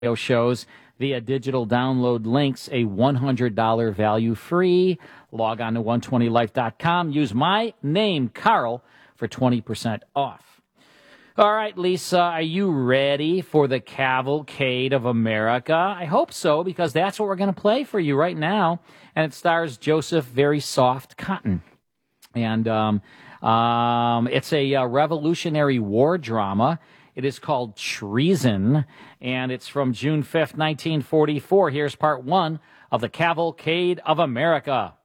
shows via digital download links, a $100 value free. Log on to 120life.com. Use my name, Carl, for 20% off. All right, Lisa, are you ready for the Cavalcade of America? I hope so, because that's what we're going to play for you right now. And it stars Joseph Very Soft Cotton. And it's a Revolutionary War drama. It is called Treason, and it's from June 5th, 1944. Here's part one of the Cavalcade of America.